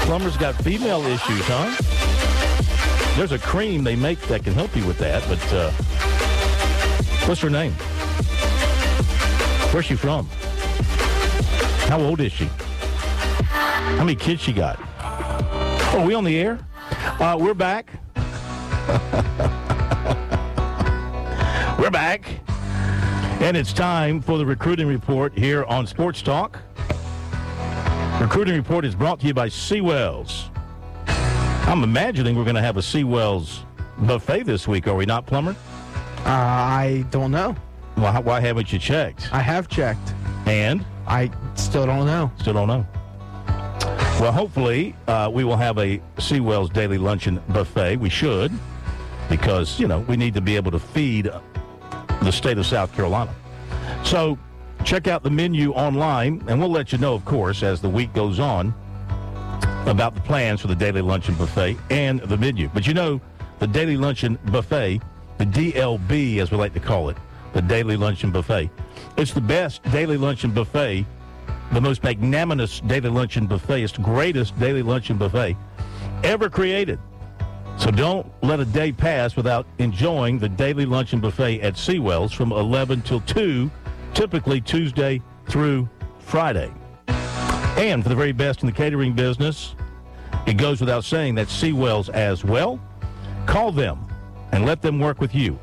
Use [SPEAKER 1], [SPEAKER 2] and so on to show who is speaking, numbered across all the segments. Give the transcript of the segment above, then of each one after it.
[SPEAKER 1] Plumber's got female issues, huh? There's a cream they make that can help you with that, but what's her name? Where's she from? How old is she? How many kids she got? Oh, are we on the air? We're back. We're back. And it's time for the Recruiting Report here on Sports Talk. Recruiting Report is brought to you by Seawells. I'm imagining we're going to have a Seawells buffet this week, are we not, Plumber?
[SPEAKER 2] I don't know.
[SPEAKER 1] Well, why haven't you checked?
[SPEAKER 2] I have checked.
[SPEAKER 1] And?
[SPEAKER 2] I still don't know.
[SPEAKER 1] Still don't know. Well, hopefully we will have a Seawells Daily Luncheon Buffet. We should, because, we need to be able to feed the state of South Carolina. So check out the menu online, and we'll let you know, of course, as the week goes on about the plans for the Daily Luncheon Buffet and the menu. But the Daily Luncheon Buffet, the DLB as we like to call it, the Daily Luncheon Buffet, it's the best Daily Luncheon Buffet, the most magnanimous Daily Luncheon Buffet. It's the greatest Daily Luncheon Buffet ever created. So don't let a day pass without enjoying the Daily Luncheon Buffet at Seawells from 11 till 2, typically Tuesday through Friday. And for the very best in the catering business, it goes without saying that Seawells as well. Call them and let them work with you.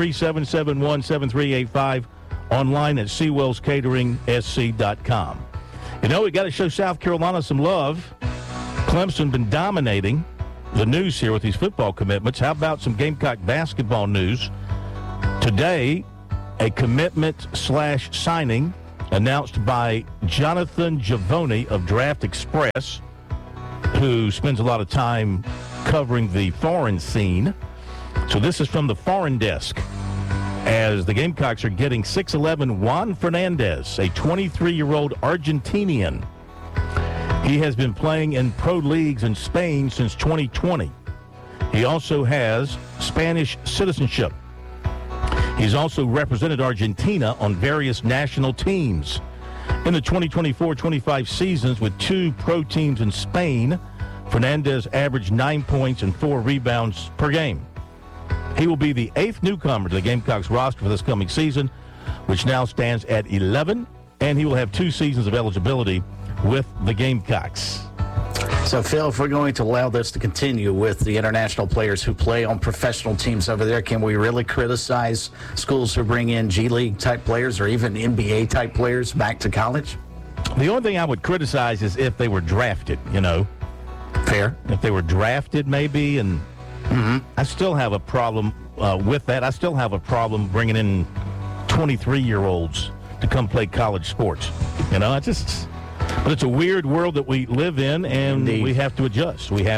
[SPEAKER 1] 803-771-7385, online at SeawellsCateringSC.com. We got to show South Carolina some love. Clemson been dominating the news here with these football commitments. How about some Gamecock basketball news? Today, a commitment/signing announced by Jonathan Giavone of Draft Express, who spends a lot of time covering the foreign scene. So this is from the foreign desk, as the Gamecocks are getting 6'11" Juan Fernandez, a 23-year-old Argentinian. He has been playing in pro leagues in Spain since 2020. He also has Spanish citizenship. He's also represented Argentina on various national teams. In the 2024-25 seasons with 2 pro teams in Spain, Fernandez averaged 9 points and 4 rebounds per game. He will be the 8th newcomer to the Gamecocks roster for this coming season, which now stands at 11, and he will have 2 seasons of eligibility with the Gamecocks.
[SPEAKER 3] So, Phil, if we're going to allow this to continue with the international players who play on professional teams over there, can we really criticize schools who bring in G League-type players or even NBA-type players back to college?
[SPEAKER 1] The only thing I would criticize is if they were drafted,
[SPEAKER 3] Fair.
[SPEAKER 1] If they were drafted, maybe, and I still have a problem with that. I still have a problem bringing in 23-year-olds to come play college sports. But it's a weird world that we live in, and
[SPEAKER 3] Indeed.
[SPEAKER 1] we have to adjust. We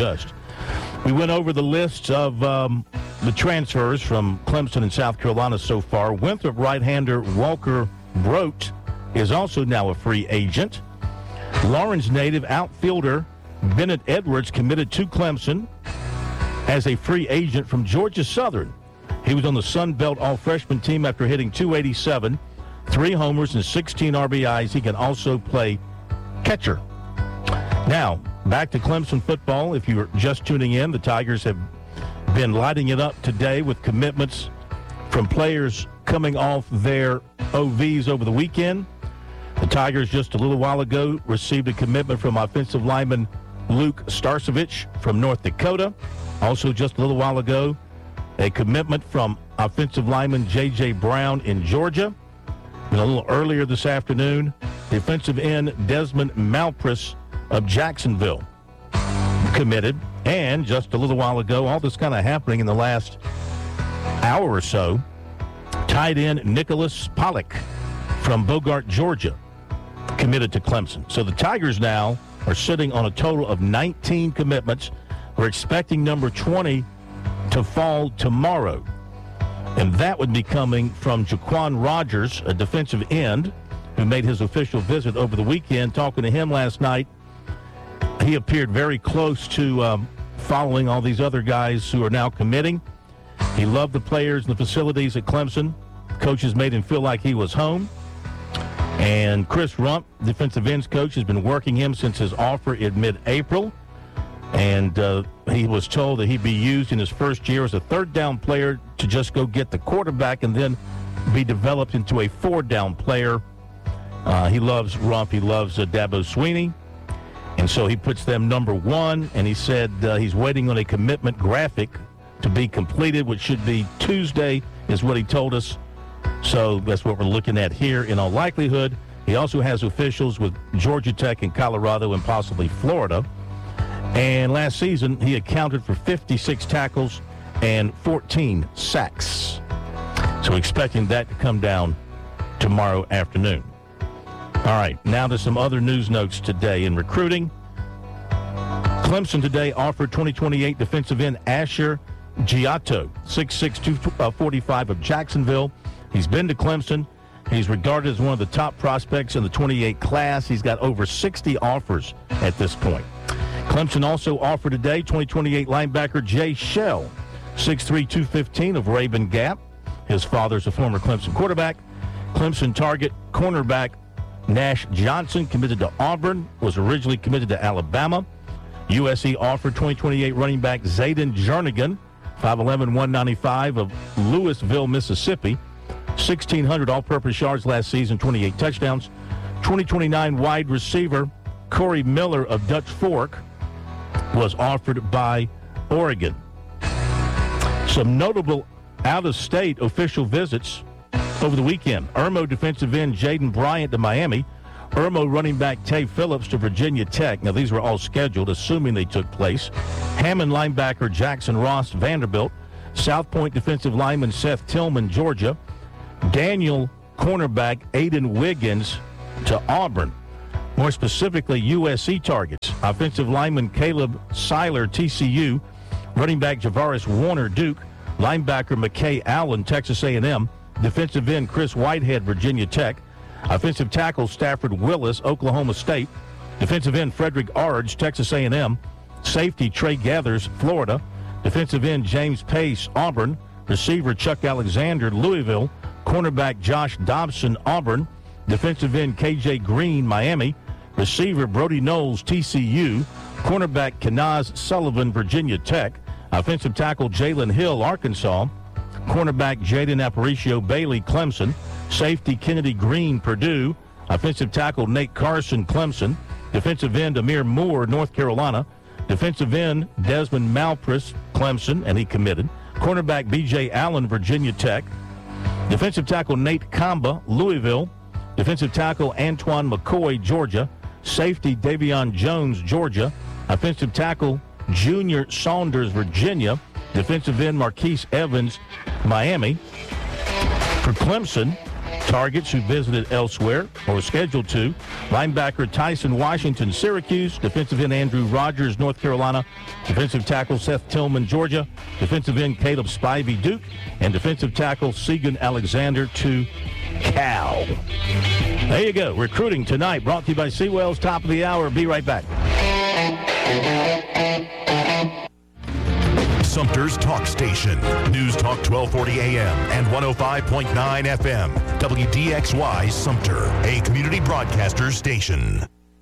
[SPEAKER 1] went over the list of the transfers from Clemson and South Carolina so far. Winthrop right-hander Walker Brote is also now a free agent. Lawrence native outfielder Bennett Edwards committed to Clemson as a free agent from Georgia Southern. He was on the Sun Belt All-Freshman team after hitting .287, 3 homers and 16 RBIs. He can also play catcher. Now, back to Clemson football. If you're just tuning in, the Tigers have been lighting it up today with commitments from players coming off their OVs over the weekend. The Tigers just a little while ago received a commitment from offensive lineman Luke Starcevich from North Dakota. Also just a little while ago, a commitment from offensive lineman J.J. Brown in Georgia. And a little earlier this afternoon, defensive end Desmond Malpris of Jacksonville committed. And just a little while ago, all this kind of happening in the last hour or so, tight end Nicholas Pollock from Bogart, Georgia, committed to Clemson. So the Tigers now are sitting on a total of 19 commitments. We're expecting number 20 to fall tomorrow. And that would be coming from Jaquan Rogers, a defensive end, who made his official visit over the weekend. Talking to him last night, he appeared very close to following all these other guys who are now committing. He loved the players and the facilities at Clemson. Coaches made him feel like he was home. And Chris Rump, defensive ends coach, has been working him since his offer in mid-April. And he was told that he'd be used in his first year as a third-down player to just go get the quarterback and then be developed into a four-down player. He loves Rump. He loves Dabo Swinney. And so he puts them number one, and he said he's waiting on a commitment graphic to be completed, which should be Tuesday, is what he told us. So that's what we're looking at here in all likelihood. He also has officials with Georgia Tech and Colorado and possibly Florida. And last season, he accounted for 56 tackles and 14 sacks. So expecting that to come down tomorrow afternoon. All right, now to some other news notes today in recruiting. Clemson today offered 2028 defensive end Asher Giotto, 6'6", 245 of Jacksonville. He's been to Clemson. He's regarded as one of the top prospects in the 28 class. He's got over 60 offers at this point. Clemson also offered today 2028 linebacker Jay Shell, 6'3", 215 of Raven Gap. His father's a former Clemson quarterback. Clemson target cornerback Nash Johnson, committed to Auburn, was originally committed to Alabama. USC offered 2028 running back Zayden Jernigan, 5'11", 195 of Louisville, Mississippi. 1,600 all-purpose yards last season, 28 touchdowns. 2029 wide receiver Corey Miller of Dutch Fork was offered by Oregon. Some notable out-of-state official visits over the weekend. Irmo defensive end Jaden Bryant to Miami. Irmo running back Tay Phillips to Virginia Tech. Now, these were all scheduled, assuming they took place. Hammond linebacker Jackson Ross, Vanderbilt. South Point defensive lineman Seth Tillman, Georgia. Daniel cornerback Aiden Wiggins to Auburn. More specifically, USC targets. Offensive lineman Caleb Seiler, TCU. Running back Javaris Warner, Duke. Linebacker McKay Allen, Texas A&M. Defensive end Chris Whitehead, Virginia Tech. Offensive tackle Stafford Willis, Oklahoma State. Defensive end Frederick Arge, Texas A&M. Safety Trey Gathers, Florida. Defensive end James Pace, Auburn. Receiver Chuck Alexander, Louisville. Cornerback Josh Dobson, Auburn. Defensive end KJ Green, Miami. Receiver Brody Knowles, TCU. Cornerback Kenaz Sullivan, Virginia Tech. Offensive tackle Jalen Hill, Arkansas. Cornerback Jaden Aparicio Bailey, Clemson. Safety Kennedy Green, Purdue. Offensive tackle Nate Carson, Clemson. Defensive end Amir Moore, North Carolina. Defensive end Desmond Malpris, Clemson, and he committed. Cornerback B.J. Allen, Virginia Tech. Defensive tackle Nate Kamba, Louisville. Defensive tackle Antoine McCoy, Georgia. Safety Davion Jones, Georgia. Offensive tackle Junior Saunders, Virginia. Defensive end Marquise Evans, Miami. For Clemson, targets who visited elsewhere or scheduled to. Linebacker Tyson Washington, Syracuse. Defensive end Andrew Rogers, North Carolina. Defensive tackle Seth Tillman, Georgia. Defensive end Caleb Spivey, Duke. And defensive tackle Segan Alexander to Cal. There you go. Recruiting tonight brought to you by Seawell's Top of the Hour. Be right back.
[SPEAKER 4] Sumter's Talk Station. News Talk 1240 AM and 105.9 FM. WDXY Sumter, a community broadcaster station.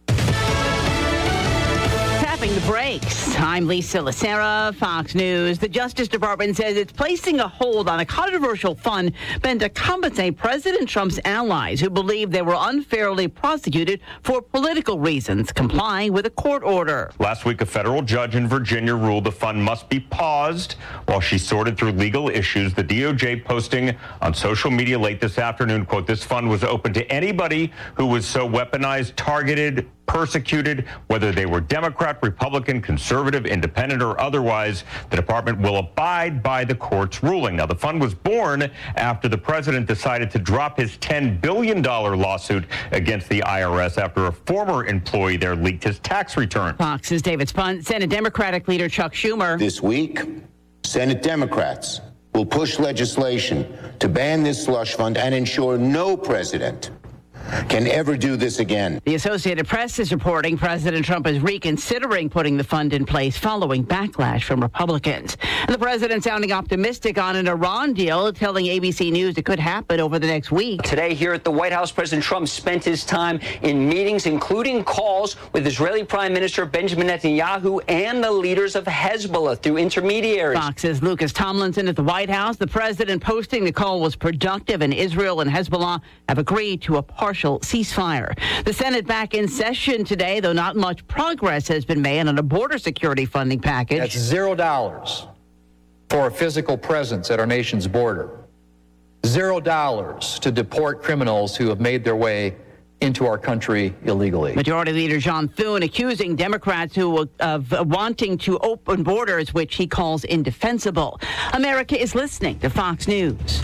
[SPEAKER 5] Tapping the brakes. I'm Lisa Lacera, Fox News. The Justice Department says it's placing a hold on a controversial fund meant to compensate President Trump's allies who believe they were unfairly prosecuted for political reasons, complying with a court order.
[SPEAKER 6] Last week, a federal judge in Virginia ruled the fund must be paused while she sorted through legal issues. The DOJ posting on social media late this afternoon, quote, "This fund was open to anybody who was so weaponized, targeted, persecuted, whether they were Democrat, Republican, conservative, independent, or otherwise. The department will abide by the court's ruling." Now, the fund was born after the president decided to drop his $10 billion lawsuit against the IRS after a former employee there leaked his tax return.
[SPEAKER 5] Fox's David Spunt. Senate Democratic leader Chuck Schumer.
[SPEAKER 7] This week, Senate Democrats will push legislation to ban this slush fund and ensure no president can ever do this again.
[SPEAKER 5] The Associated Press is reporting President Trump is reconsidering putting the fund in place following backlash from Republicans. And the president sounding optimistic on an Iran deal, telling ABC News it could happen over the next week.
[SPEAKER 8] Today here at the White House, President Trump spent his time in meetings, including calls with Israeli Prime Minister Benjamin Netanyahu and the leaders of Hezbollah through intermediaries.
[SPEAKER 5] Fox's Lucas Tomlinson at the White House. The president posting the call was productive, and Israel and Hezbollah have agreed to a partial ceasefire. The Senate back in session today, though not much progress has been made on a border security funding package.
[SPEAKER 9] That's $0 for a physical presence at our nation's border. $0 to deport criminals who have made their way into our country illegally.
[SPEAKER 5] Majority Leader John Thune accusing Democrats of wanting to open borders, which he calls indefensible. America is listening to Fox News.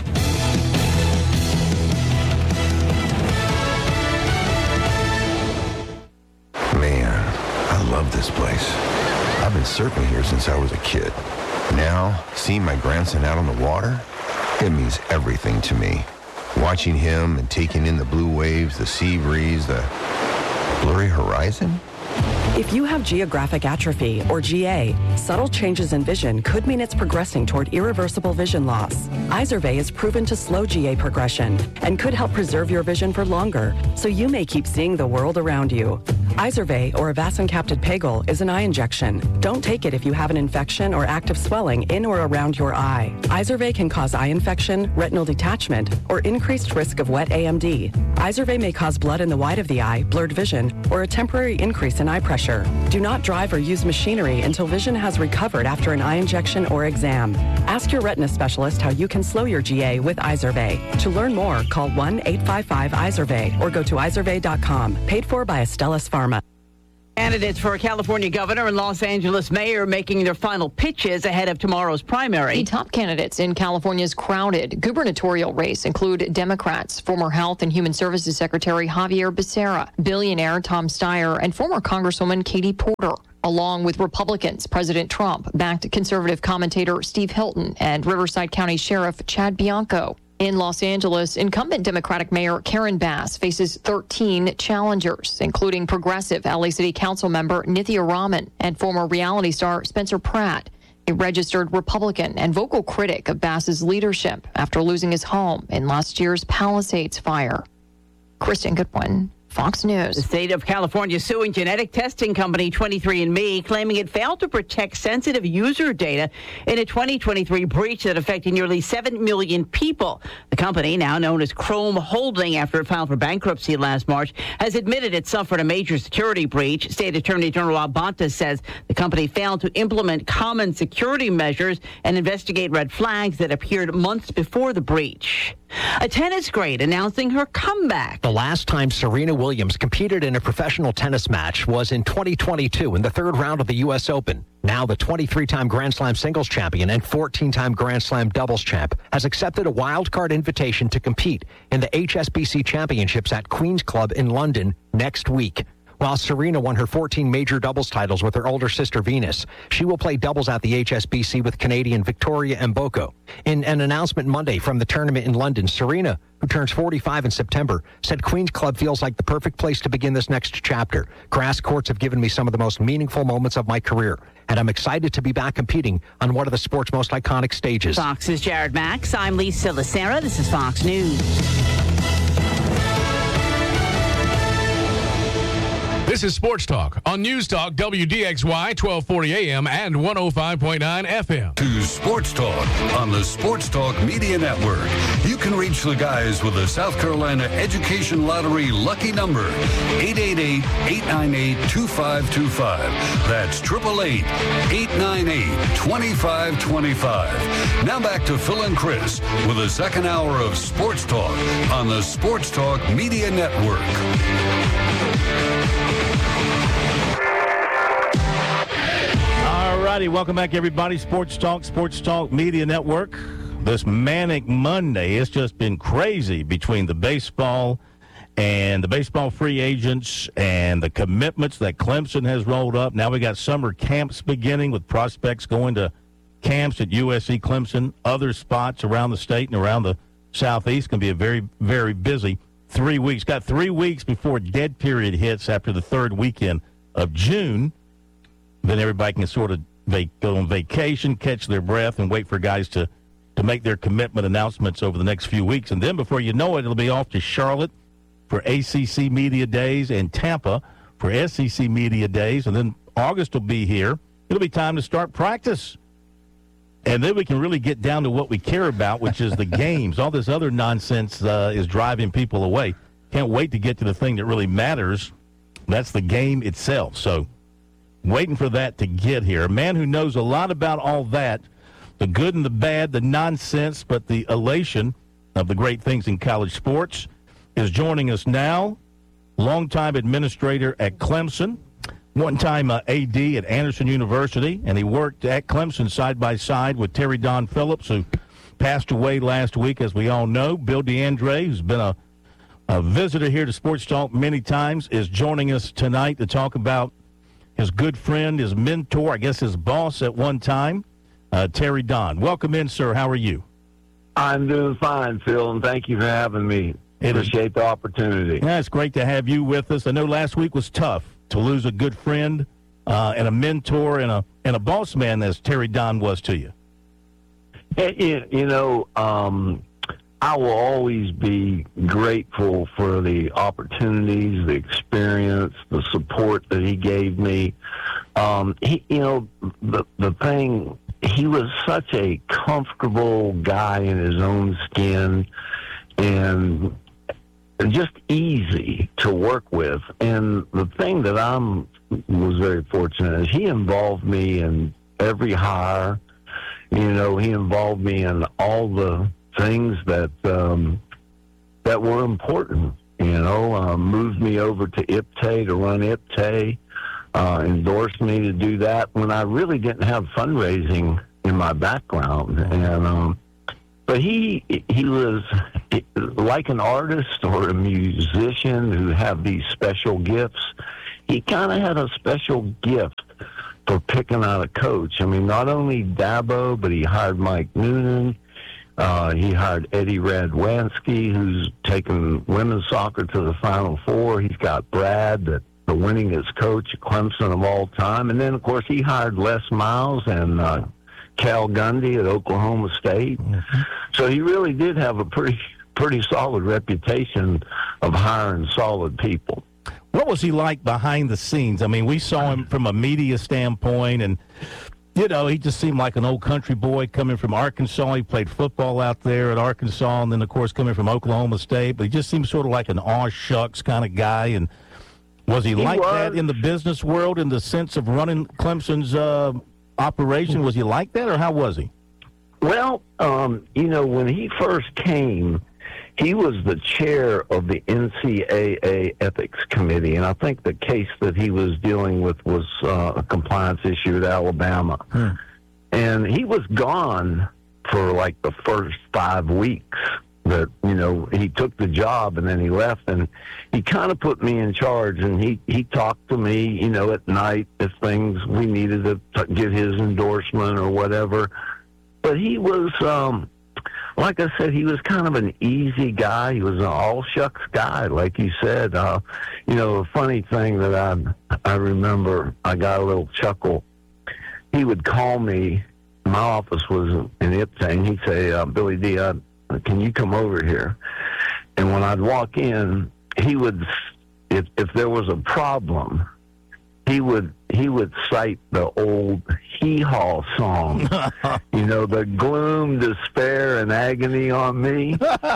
[SPEAKER 10] Man, I love this place. I've been surfing here since I was a kid. Now, seeing my grandson out on the water, it means everything to me. Watching him and taking in the blue waves, the sea breeze, the blurry horizon.
[SPEAKER 11] If you have geographic atrophy, or GA, subtle changes in vision could mean it's progressing toward irreversible vision loss. Izervay is proven to slow GA progression and could help preserve your vision for longer, so you may keep seeing the world around you. Izervay, or avacincaptad pegol, is an eye injection. Don't take it if you have an infection or active swelling in or around your eye. Izervay can cause eye infection, retinal detachment, or increased risk of wet AMD. Izervay may cause blood in the white of the eye, blurred vision, or a temporary increase in eye pressure. Do not drive or use machinery until vision has recovered after an eye injection or exam. Ask your retina specialist how you can slow your GA with Izervay. To learn more, call 1-855-IZERVAY or go to izervay.com. Paid for by Astellas Pharma.
[SPEAKER 5] Candidates for California governor and Los Angeles mayor making their final pitches ahead of tomorrow's primary.
[SPEAKER 12] The top candidates in California's crowded gubernatorial race include Democrats, former Health and Human Services Secretary Javier Becerra, billionaire Tom Steyer, and former Congresswoman Katie Porter, along with Republicans, President Trump backed conservative commentator Steve Hilton and Riverside County Sheriff Chad Bianco. In Los Angeles, incumbent Democratic Mayor Karen Bass faces 13 challengers, including progressive LA City Council member Nithya Raman and former reality star Spencer Pratt, a registered Republican and vocal critic of Bass's leadership after losing his home in last year's Palisades fire. Kristen Goodwin, Fox News.
[SPEAKER 5] The state of California suing genetic testing company 23andMe, claiming it failed to protect sensitive user data in a 2023 breach that affected nearly 7 million people. The company, now known as Chrome Holding after it filed for bankruptcy last March, has admitted it suffered a major security breach. State Attorney General Rob Bonta says the company failed to implement common security measures and investigate red flags that appeared months before the breach. A tennis great announcing her comeback.
[SPEAKER 13] The last time Serena Williams competed in a professional tennis match was in 2022 in the third round of the U.S. Open. Now the 23-time Grand Slam singles champion and 14-time Grand Slam doubles champ has accepted a wildcard invitation to compete in the HSBC Championships at Queen's Club in London next week. While Serena won her 14 major doubles titles with her older sister Venus, she will play doubles at the HSBC with Canadian Victoria Mboko. In an announcement Monday from the tournament in London, Serena, who turns 45 in September, said Queen's Club feels like the perfect place to begin this next chapter. Grass courts have given me some of the most meaningful moments of my career, and I'm excited to be back competing on one of the sport's most iconic stages.
[SPEAKER 5] Fox's Jared Max. I'm Lisa Lacera. This is Fox News.
[SPEAKER 14] This is Sports Talk on News Talk WDXY 1240 AM and 105.9 FM.
[SPEAKER 15] To Sports Talk on the Sports Talk Media Network. You can reach the guys with the South Carolina Education Lottery lucky number, 888-898-2525. That's 888-898-2525. Now back to Phil and Chris with the second hour of Sports Talk on the Sports Talk Media Network.
[SPEAKER 1] All righty, welcome back, everybody. Sports Talk Media Network. This manic Monday, it's just been crazy between the baseball and the baseball free agents and the commitments that Clemson has rolled up. Now we got summer camps beginning with prospects going to camps at USC, Clemson, other spots around the state and around the Southeast. Going to be a very, very busy 3 weeks. Got 3 weeks before dead period hits after the third weekend of June. Then everybody can sort of go on vacation, catch their breath, and wait for guys to make their commitment announcements over the next few weeks. And then before you know it, it'll be off to Charlotte for ACC Media Days and Tampa for SEC Media Days. And then August will be here. It'll be time to start practice. And then we can really get down to what we care about, which is the games. All this other nonsense is driving people away. Can't wait to get to the thing that really matters. That's the game itself. So waiting for that to get here. A man who knows a lot about all that, the good and the bad, the nonsense, but the elation of the great things in college sports, is joining us now. Longtime administrator at Clemson, one-time AD at Anderson University, and he worked at Clemson side by side with Terry Don Phillips, who passed away last week, as we all know. Bill DeAndre, who's been a visitor here to Sports Talk many times, is joining us tonight to talk about his good friend, his mentor, I guess his boss at one time, Terry Don. Welcome in, sir. How are you?
[SPEAKER 16] I'm doing fine, Phil, and thank you for having me. Appreciate the opportunity.
[SPEAKER 1] Yeah, it's great to have you with us. I know last week was tough to lose a good friend and a mentor and a boss man as Terry Don was to you.
[SPEAKER 16] You know, I will always be grateful for the opportunities, the experience, the support that he gave me. The thing, he was such a comfortable guy in his own skin and just easy to work with. And the thing that was very fortunate is he involved me in every hire. You know, he involved me in all the things that were important. You know, moved me over to IPTAY to run IPTAY, endorsed me to do that when I really didn't have fundraising in my background. And but he was like an artist or a musician who have these special gifts. He kind of had a special gift for picking out a coach. I mean, not only Dabo, but he hired Mike Noonan. He hired Eddie Radwanski, who's taken women's soccer to the Final Four. He's got Brad, the winningest coach at Clemson of all time. And then, of course, he hired Les Miles and Cal Gundy at Oklahoma State. Mm-hmm. So he really did have a pretty solid reputation of hiring solid people.
[SPEAKER 1] What was he like behind the scenes? I mean, we saw him from a media standpoint, and, you know, he just seemed like an old country boy coming from Arkansas. He played football out there at Arkansas, and then, of course, coming from Oklahoma State. But he just seemed sort of like an aw-shucks kind of guy. And was he like that in the business world in the sense of running Clemson's operation? Was he like that, or how was he?
[SPEAKER 16] Well, you know, when he first came, he was the chair of the NCAA Ethics Committee, and I think the case that he was dealing with was a compliance issue at Alabama. And he was gone for like the first 5 weeks that, you know, he took the job, and then he left, and he kind of put me in charge, and he talked to me, you know, at night if things we needed to get his endorsement or whatever. But he was, like I said, he was kind of an easy guy. He was an all-shucks guy, like you said. You know, a funny thing that I remember, I got a little chuckle. He would call me. My office was in IPTAY, and he'd say, Billy D., can you come over here? And when I'd walk in, he would, if there was a problem, he would cite the old hee-haw song, you know, the gloom, despair, and agony on me.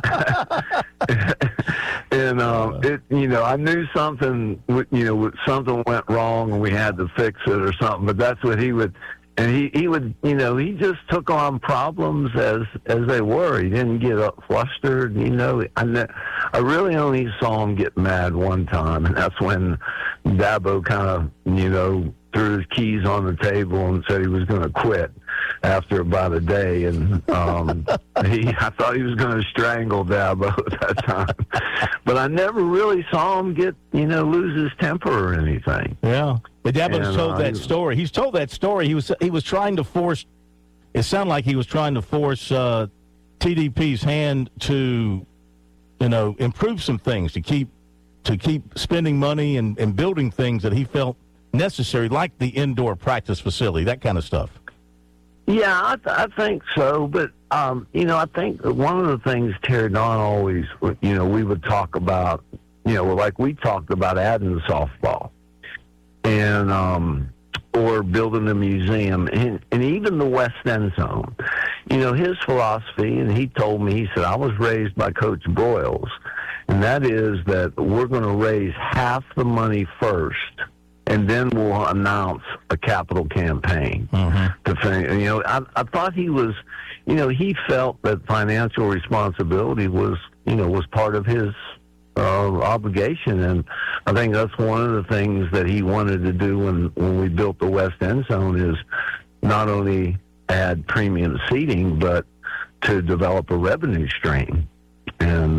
[SPEAKER 16] And you know, I knew something, you know, something went wrong and we had to fix it or something. But that's what he would. And he would, you know, he just took on problems as they were. He didn't get flustered, you know. I really only saw him get mad one time, and that's when Dabo kind of, you know, threw his keys on the table and said he was going to quit after about a day. And I thought he was going to strangle Dabo at that time. But I never really saw him get, you know, lose his temper or anything.
[SPEAKER 1] Yeah. But Dabo's told that story. He's told that story. He was trying to force, it sounded like he was trying to force TDP's hand to improve some things to keep spending money and building things that he felt necessary, like the indoor practice facility, that kind of stuff?
[SPEAKER 16] Yeah, I think so. But, I think one of the things Terry Don always, we would talk about, like we talked about adding softball and or building a museum and even the West End Zone. His philosophy, and he told me, he said, I was raised by Coach Broyles, and that is that we're going to raise half the money first, and then we'll announce a capital campaign. I thought he was, he felt that financial responsibility was part of his obligation, and I think that's one of the things that he wanted to do when we built the West End Zone, is not only add premium seating, but to develop a revenue stream. And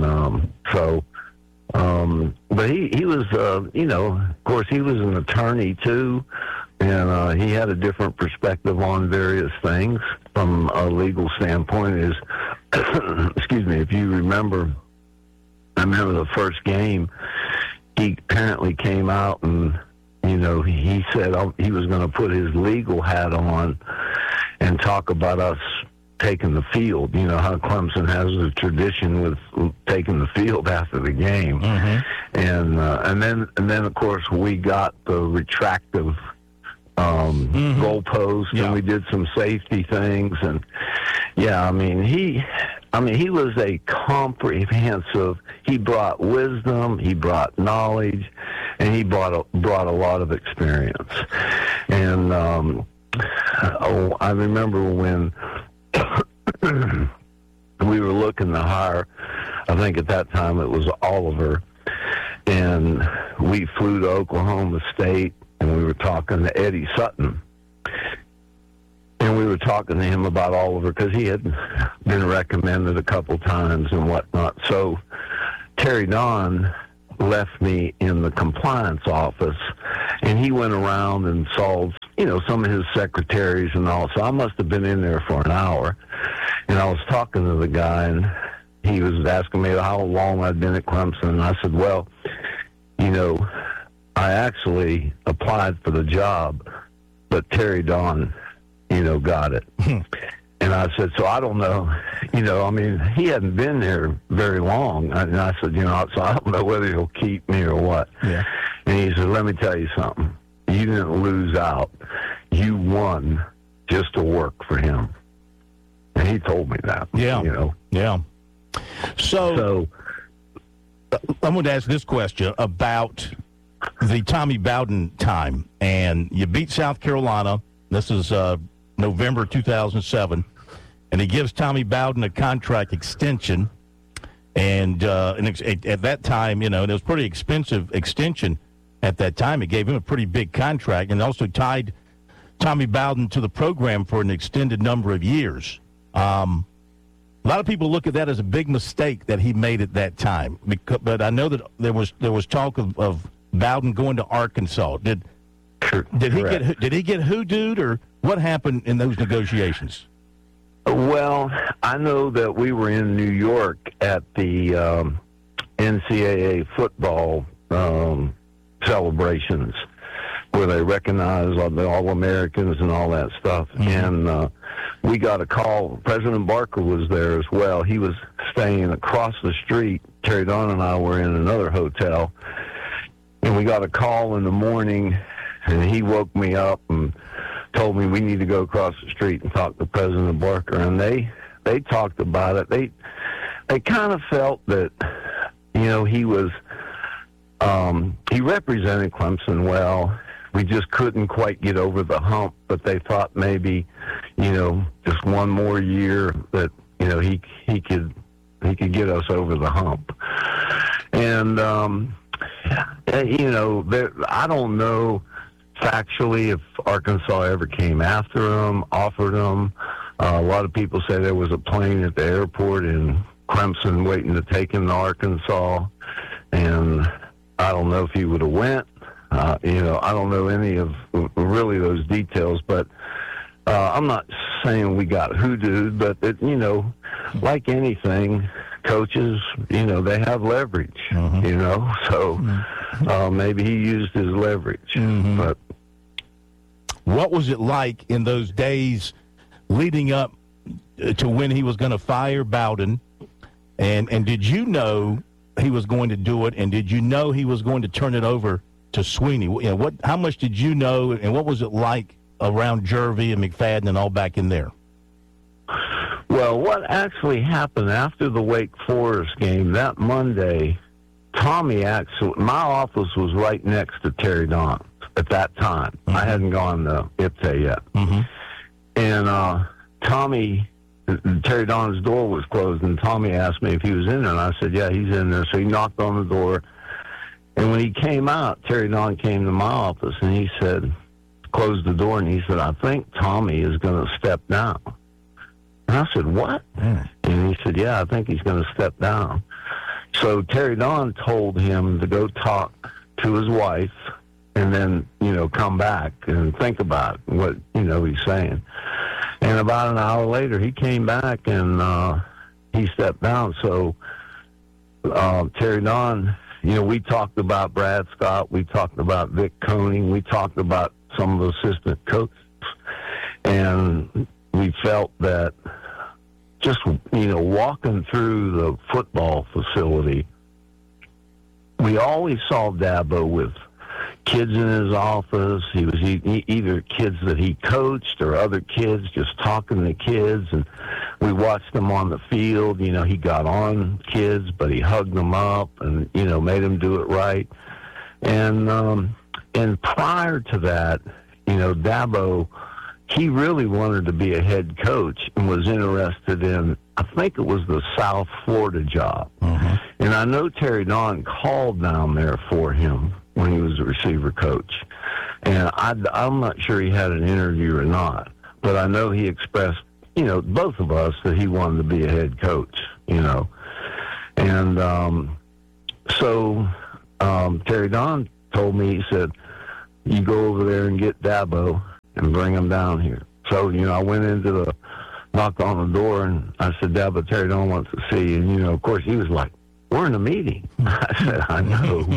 [SPEAKER 16] but he was, of course, he was an attorney too, and he had a different perspective on various things from a legal standpoint. Is excuse me, if you remember, I remember the first game, he apparently came out and, he said he was going to put his legal hat on and talk about us taking the field. You know how Clemson has a tradition with taking the field after the game. And then of course we got the retractive goalpost, and we did some safety things, and he was a comprehensive. He brought wisdom, he brought knowledge, and he brought a lot of experience. And I remember when we were looking to hire, I think at that time it was Oliver, and we flew to Oklahoma State, and we were talking to Eddie Sutton. And we were talking to him about Oliver because he had been recommended a couple times and whatnot. So Terry Don left me in the compliance office, and he went around and saw, some of his secretaries and all. So I must have been in there for an hour. And I was talking to the guy, and he was asking me how long I'd been at Clemson. And I said, well, I actually applied for the job, but Terry Don got it. And I said, so I don't know, he hadn't been there very long. And I said, so I don't know whether he'll keep me or what. Yeah. And he said, let me tell you something. You didn't lose out. You won just to work for him. And he told me that.
[SPEAKER 1] Yeah. Yeah. So I'm going to ask this question about the Tommy Bowden time. And you beat South Carolina. This is November 2007, and he gives Tommy Bowden a contract extension, and at that time, and it was a pretty expensive extension at that time. It gave him a pretty big contract, and also tied Tommy Bowden to the program for an extended number of years. A lot of people look at that as a big mistake that he made at that time, but I know that there was talk of Bowden going to Arkansas. Did he get hoodooed, or what happened in those negotiations?
[SPEAKER 16] Well, I know that we were in New York at the NCAA football celebrations, where they recognized the All-Americans and all that stuff. And we got a call. President Barker was there as well. He was staying across the street. Terry Don and I were in another hotel, and we got a call in the morning. And he woke me up and told me we need to go across the street and talk to President Barker. And they talked about it. They kind of felt that, he was, he represented Clemson well. We just couldn't quite get over the hump, but they thought maybe, just one more year that, he could get us over the hump. And, I don't know factually if Arkansas ever came after him, offered him. A lot of people say there was a plane at the airport in Clemson waiting to take him to Arkansas, and I don't know if he would have went. I don't know any of really those details, but I'm not saying we got hoodooed, but like anything, coaches, they have leverage, so maybe he used his leverage. But
[SPEAKER 1] what was it like in those days leading up to when he was going to fire Bowden? And did you know he was going to do it? And did you know he was going to turn it over to Sweeney? How much did you know, and what was it like around Jervey and McFadden and all back in there?
[SPEAKER 16] Well, what actually happened after the Wake Forest game that Monday, my office was right next to Terry Don at that time. I hadn't gone to IPTE yet. And Terry Don's door was closed, and Tommy asked me if he was in there, and I said, yeah, he's in there. So he knocked on the door, and when he came out, Terry Don came to my office, and he said, closed the door, and he said, I think Tommy is going to step down. And I said, what? And he said, yeah, I think he's going to step down. So Terry Don told him to go talk to his wife and then, come back and think about what, he's saying. And about an hour later, he came back and he stepped down. So Terry Don, we talked about Brad Scott. We talked about Vic Koenig. We talked about some of the assistant coaches. And we felt that just, walking through the football facility, we always saw Dabo with kids in his office. He was either kids that he coached or other kids just talking to kids. And we watched them on the field. He got on kids, but he hugged them up and, made them do it right. And prior to that, Dabo, he really wanted to be a head coach and was interested in, I think it was the South Florida job. And I know Terry Don called down there for him when he was a receiver coach. And I'm not sure he had an interview or not, but I know he expressed, both of us, that he wanted to be a head coach, And so Terry Don told me, he said, you go over there and get Dabo and bring him down here. So, I went knocked on the door, and I said, Dabo, Terry Don wants to see you. And, of course, he was like, we're in a meeting. I said, I know.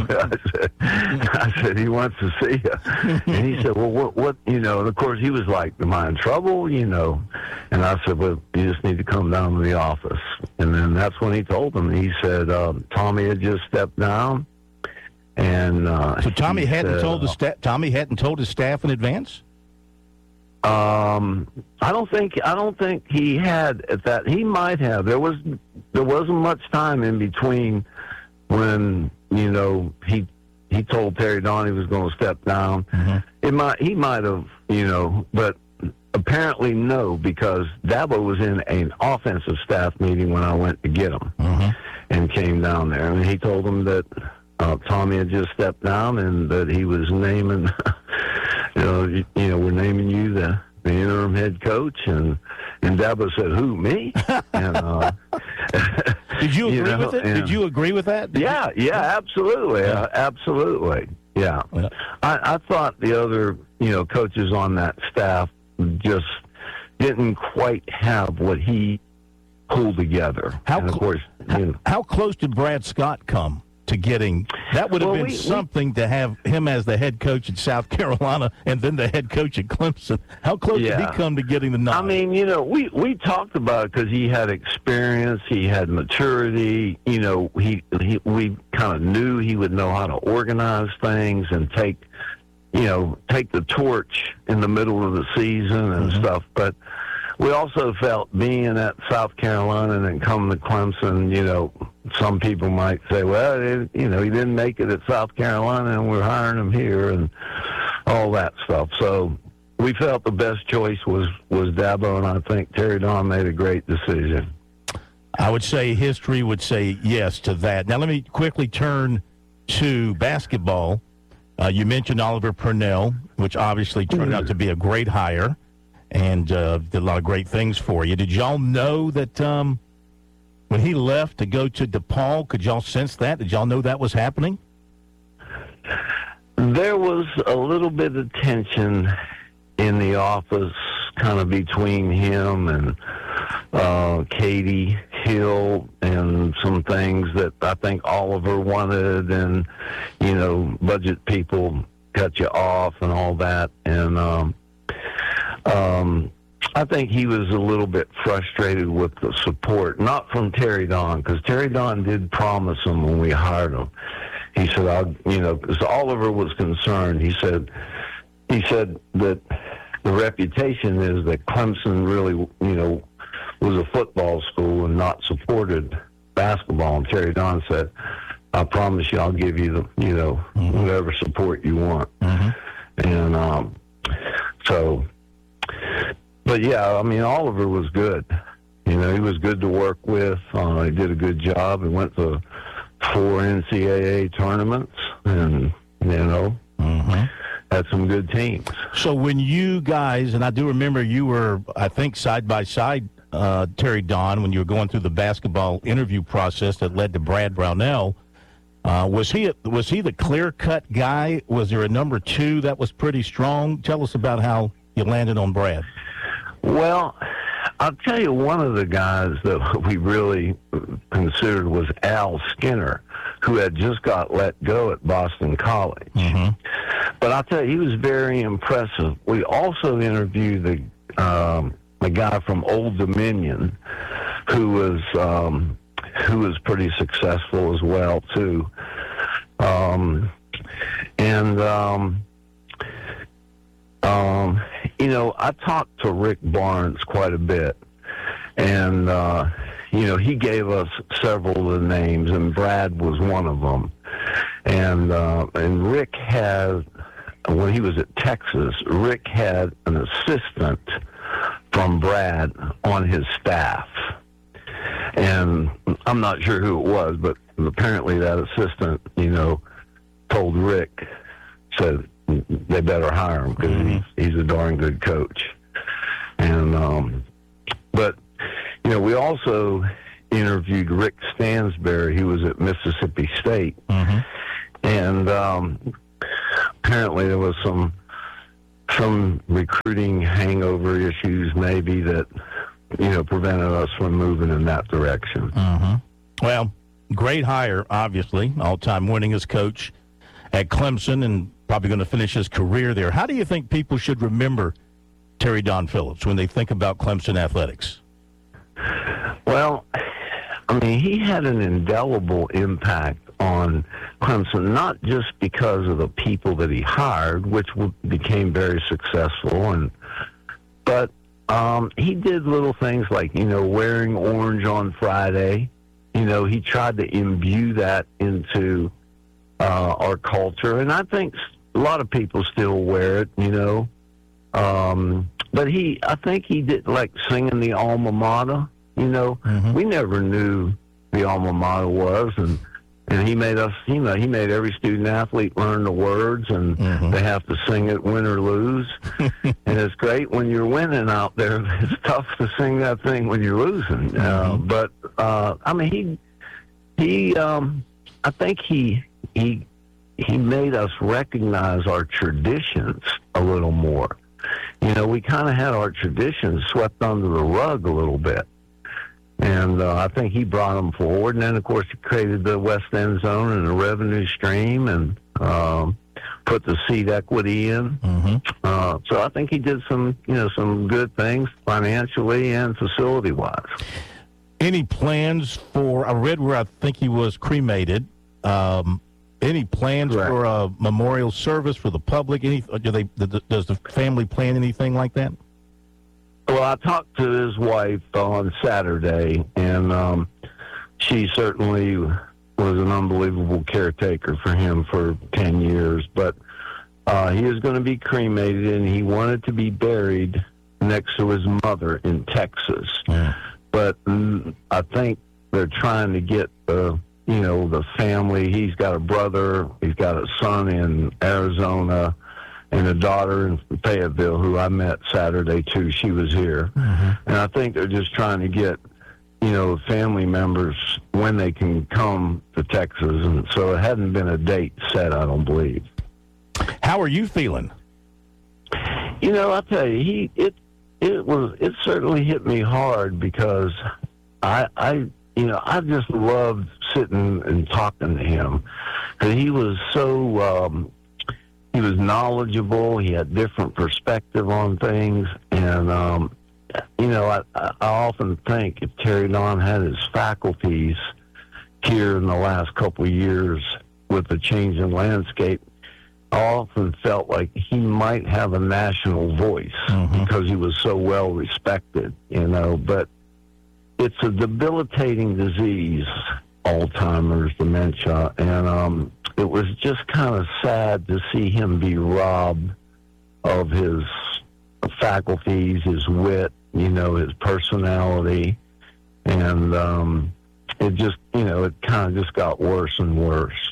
[SPEAKER 16] I said, he wants to see you. And he said, well, what, and of course, he was like, am I in trouble, And I said, well, you just need to come down to the office. And then that's when he told him. He said, Tommy had just stepped down. And
[SPEAKER 1] so Tommy hadn't told the staff. Tommy hadn't told his staff in advance.
[SPEAKER 16] I don't think he had at that. He might have. There wasn't much time in between when he told Terry Don he was going to step down. He might have, but apparently no, because Dabo was in an offensive staff meeting when I went to get him and came down there, and he told him that Tommy had just stepped down and that he was naming, we're naming you the interim head coach, and Dabo said, who, me? And
[SPEAKER 1] did you agree with it? Did you agree with that?
[SPEAKER 16] Yeah, absolutely. Absolutely. Yeah. I thought the other, coaches on that staff just didn't quite have what he pulled together.
[SPEAKER 1] How close did Brad Scott come to getting? That would have been something to have him as the head coach at South Carolina and then the head coach at Clemson. How close did he come to getting the nod?
[SPEAKER 16] I mean, we talked about it because he had experience, he had maturity. We kind of knew he would know how to organize things and take the torch in the middle of the season and stuff. But we also felt being at South Carolina and then coming to Clemson, some people might say, well, he didn't make it at South Carolina and we're hiring him here and all that stuff. So we felt the best choice was Dabo, and I think Terry Don made a great decision.
[SPEAKER 1] I would say history would say yes to that. Now let me quickly turn to basketball. You mentioned Oliver Purnell, which obviously turned out to be a great hire and did a lot of great things for you. Did y'all know that when he left to go to DePaul, could y'all sense that? Did y'all know that was happening?
[SPEAKER 16] There was a little bit of tension in the office kind of between him and Katie appeal and some things that I think Oliver wanted, and, you know, budget people cut you off and all that. And I think he was a little bit frustrated with the support, not from Terry Don, because Terry Don did promise him when we hired him. He said, because Oliver was concerned. He said that the reputation is that Clemson really, was a football school and not supported basketball. And Terry Don said, I promise you I'll give you the, whatever support you want. And but yeah, I mean, Oliver was good. He was good to work with. He did a good job. He went to 4 NCAA tournaments and, had some good teams.
[SPEAKER 1] So when you guys, and I do remember you were, I think, side by side, Terry Don, when you were going through the basketball interview process that led to Brad Brownell, was he the clear-cut guy? Was there a number 2 that was pretty strong? Tell us about how you landed on Brad.
[SPEAKER 16] Well, I'll tell you, one of the guys that we really considered was Al Skinner, who had just got let go at Boston College. But I'll tell you, he was very impressive. We also interviewed the guy from Old Dominion, who was pretty successful as well too. I talked to Rick Barnes quite a bit, and he gave us several of the names, and Brad was one of them. And Rick had, when he was at Texas, Rick had an assistant from Brad on his staff. And I'm not sure who it was, but apparently that assistant, told Rick, said they better hire him because he's a darn good coach. And but we also interviewed Rick Stansberry. He was at Mississippi State, and apparently there was some recruiting hangover issues maybe that prevented us from moving in that direction.
[SPEAKER 1] Well, great hire, obviously, all-time winningest coach at Clemson, and probably going to finish his career there. How do you think people should remember Terry Don Phillips when they think about Clemson athletics?
[SPEAKER 16] Well, I mean, he had an indelible impact on Clemson, not just because of the people that he hired, which became very successful, but he did little things like, wearing orange on Friday. He tried to imbue that into our culture, and I think a lot of people still wear it, but I think he did like singing the alma mater. We never knew the alma mater was, and he made us, he made every student athlete learn the words, and they have to sing it, win or lose. And it's great when you're winning out there. It's tough to sing that thing when you're losing. But I mean, I think he made us recognize our traditions a little more. We kind of had our traditions swept under the rug a little bit. And I think he brought them forward. And then, of course, he created the West End Zone and a revenue stream and put the seat equity in. So I think he did some good things financially and facility-wise.
[SPEAKER 1] Any plans for, I read where I think he was cremated, any plans for a memorial service for the public? Does the family plan anything like that?
[SPEAKER 16] Well, I talked to his wife on Saturday, and she certainly was an unbelievable caretaker for him for 10 years. But he is going to be cremated, and he wanted to be buried next to his mother in Texas. But I think they're trying to get the family. He's got a brother, he's got a son in Arizona, and a daughter in Fayetteville who I met Saturday too. She was here. And I think they're just trying to get, family members when they can come to Texas. And so it hadn't been a date set, I don't believe.
[SPEAKER 1] How are you feeling?
[SPEAKER 16] I'll tell you, it certainly hit me hard because I I just loved sitting and talking to him because he was so he was knowledgeable. He had different perspective on things, and I often think if Terry Don had his faculties here in the last couple of years with the change in landscape, I often felt like he might have a national voice because he was so well respected, but it's a debilitating disease, Alzheimer's, dementia, and it was just kind of sad to see him be robbed of his faculties, his wit, his personality, and it just, it kind of just got worse and worse.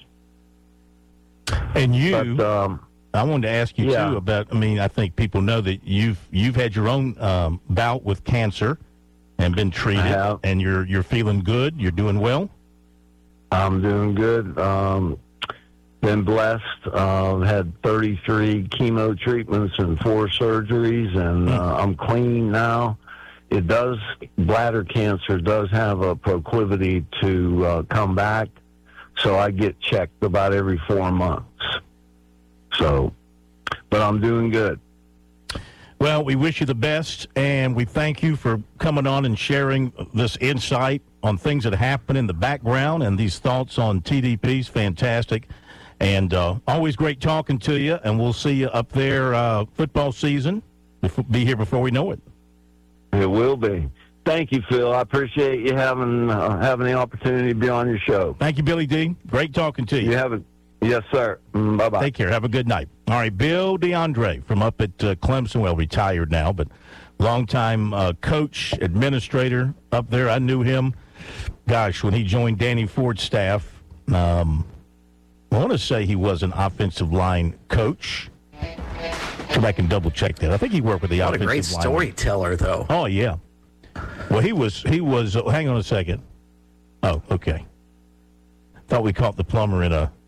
[SPEAKER 1] And I wanted to ask you too about. I think people know that you've had your own bout with cancer and been treated, and you're feeling good. You're doing well.
[SPEAKER 16] I'm doing good. Been blessed. Had 33 chemo treatments and 4 surgeries, and I'm clean now. Bladder cancer does have a proclivity to come back, so I get checked about every 4 months. So, but I'm doing good.
[SPEAKER 1] Well, we wish you the best, and we thank you for coming on and sharing this insight on things that happen in the background and these thoughts on TDP's fantastic. And always great talking to you, and we'll see you up there football season. Be here before we know it.
[SPEAKER 16] It will be. Thank you, Phil. I appreciate you having the opportunity to be on your show.
[SPEAKER 1] Thank you, Billy D. Great talking to you.
[SPEAKER 16] Yes, sir. Bye-bye.
[SPEAKER 1] Take care. Have a good night. All right, Bill DeAndre from up at Clemson, well, retired now, but longtime coach, administrator up there. I knew him, gosh, when he joined Danny Ford's staff. I want to say he was an offensive line coach. Come back and double-check that. I think he worked with the offensive line.
[SPEAKER 3] What a great storyteller, though.
[SPEAKER 1] Oh, yeah. Well, he was. Hang on a second. Oh, okay. Thought we caught the plumber in a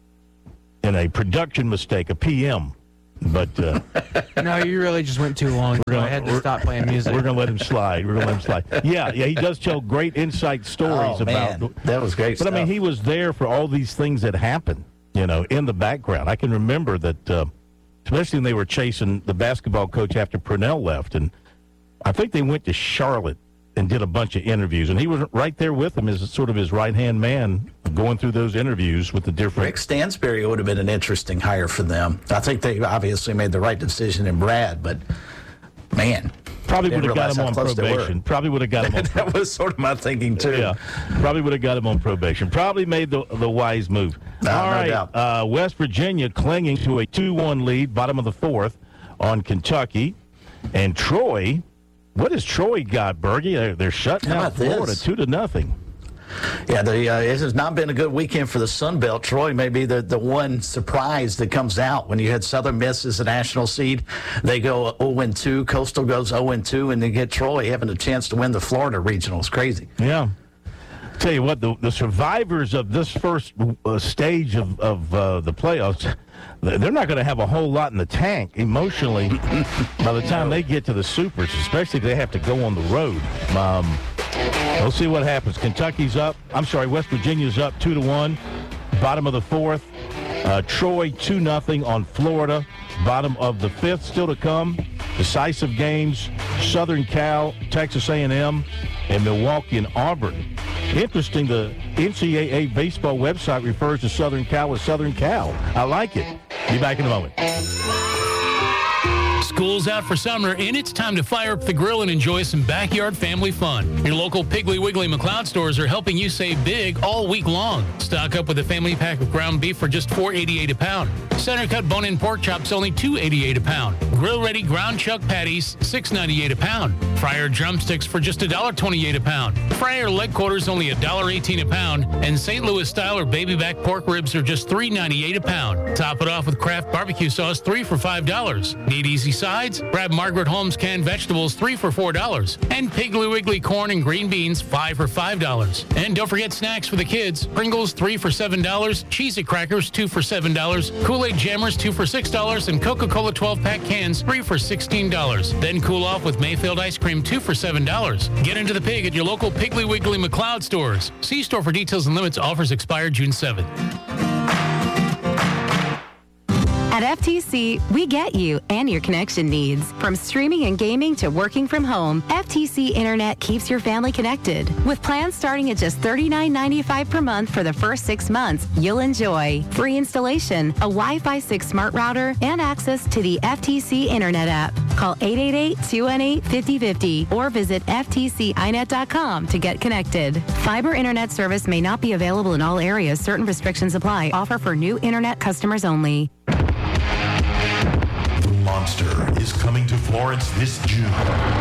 [SPEAKER 1] production mistake, a PM. But
[SPEAKER 2] no, you really just went too long. I had to stop playing music.
[SPEAKER 1] We're going to let him slide. Yeah, he does tell great insight stories about.
[SPEAKER 3] Man, that was great.
[SPEAKER 1] But stuff. He was there for all these things that happened, in the background. I can remember that, especially when they were chasing the basketball coach after Purnell left, and I think they went to Charlotte and did a bunch of interviews, and he was right there with him as sort of his right-hand man going through those interviews with the different...
[SPEAKER 3] Rick Stansberry would have been an interesting hire for them. I think they obviously made the right decision in Brad, but, man...
[SPEAKER 1] Probably would have got him on probation.
[SPEAKER 3] That was sort of my thinking, too.
[SPEAKER 1] Yeah, probably would have got him on probation. Probably made the wise move. All right, doubt. West Virginia clinging to a 2-1 lead, bottom of the 4th, on Kentucky. And Troy... What has Troy got, Bergie? They're shutting out Florida 2-0.
[SPEAKER 3] Yeah, it has not been a good weekend for the Sun Belt. Troy may be the one surprise that comes out when you had Southern Miss as a national seed. They go 0-2. Coastal goes 0-2, and they get Troy having a chance to win the Florida regional. It's crazy.
[SPEAKER 1] Yeah. Tell you what, the survivors of this first stage of the playoffs, they're not going to have a whole lot in the tank emotionally by the time they get to the Supers, especially if they have to go on the road. We'll see what happens. West Virginia's up 2-1, bottom of the 4th. Troy 2-0 on Florida, bottom of the 5th. Still to come, decisive games, Southern Cal, Texas A&M, and Milwaukee and Auburn. Interesting, the NCAA baseball website refers to Southern Cal as Southern Cal. I like it. Be back in a moment.
[SPEAKER 17] School's out for summer, and it's time to fire up the grill and enjoy some backyard family fun. Your local Piggly Wiggly McLeod stores are helping you save big all week long. Stock up with a family pack of ground beef for just $4.88 a pound. Center cut bone-in pork chops only $2.88 a pound. Grill-ready ground chuck patties $6.98 a pound. Fryer drumsticks for just $1.28 a pound. Fryer leg quarters only $1.18 a pound. And St. Louis style or baby back pork ribs are just $3.98 a pound. Top it off with Kraft barbecue sauce, 3 for $5. Need easy sides? Grab Margaret Holmes canned vegetables, 3 for $4. And Piggly Wiggly corn and green beans, 5 for $5. And don't forget snacks for the kids. Pringles, 3 for $7. Cheez-It crackers, 2 for $7. Kool-Aid Jammers, 2 for $6. And Coca-Cola 12-pack cans, cans, 3 for $16. Then cool off with Mayfield ice cream, 2 for $7. Get into the pig at your local Piggly Wiggly McLeod stores. See store for details and limits. Offers expire June 7th.
[SPEAKER 18] At FTC, we get you and your connection needs. From streaming and gaming to working from home, FTC Internet keeps your family connected. With plans starting at just $39.95 per month for the first 6 months, you'll enjoy free installation, a Wi-Fi 6 smart router, and access to the FTC Internet app. Call 888-218-5050 or visit ftcinet.com to get connected. Fiber Internet service may not be available in all areas. Certain restrictions apply. Offer for new Internet customers only.
[SPEAKER 4] Monster is coming to Florence this June.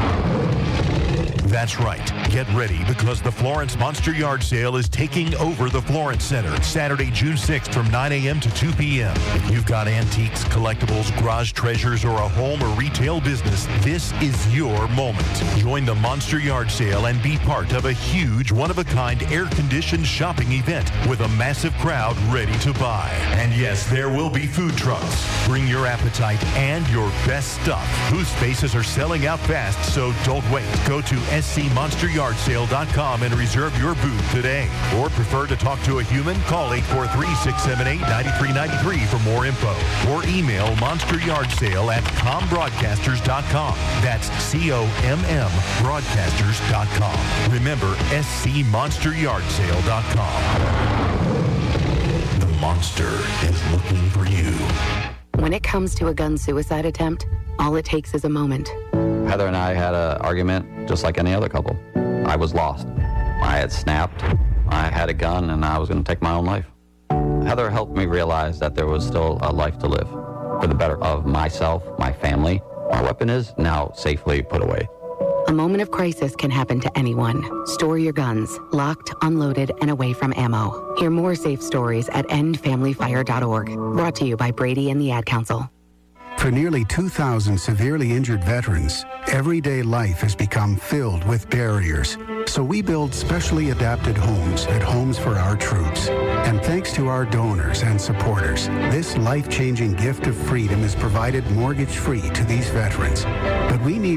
[SPEAKER 4] That's right. Get ready because the Florence Monster Yard Sale is taking over the Florence Center Saturday, June 6th from 9 a.m. to 2 p.m. If you've got antiques, collectibles, garage treasures, or a home or retail business, this is your moment. Join the Monster Yard Sale and be part of a huge, one-of-a-kind, air-conditioned shopping event with a massive crowd ready to buy. And yes, there will be food trucks. Bring your appetite and your best stuff. Booth spaces are selling out fast, so don't wait. Go to scmonsteryardsale.com and reserve your booth today. Or prefer to talk to a human? Call 843-678-9393 for more info. Or email monsteryardsale@combroadcasters.com. That's C-O-M-M broadcasters.com. Remember, scmonsteryardsale.com. The monster is looking for you.
[SPEAKER 19] When it comes to a gun suicide attempt, all it takes is a moment.
[SPEAKER 9] Heather and I had an argument just like any other couple. I was lost. I had snapped. I had a gun, and I was going to take my own life. Heather helped me realize that there was still a life to live for the better of myself, my family. My weapon is now safely put away.
[SPEAKER 19] A moment of crisis can happen to anyone. Store your guns, locked, unloaded, and away from ammo. Hear more safe stories at endfamilyfire.org. Brought to you by Brady and the Ad Council.
[SPEAKER 20] For nearly 2,000 severely injured veterans, everyday life has become filled with barriers. So we build specially adapted homes at Homes for Our Troops. And thanks to our donors and supporters, this life-changing gift of freedom is provided mortgage-free to these veterans. But we need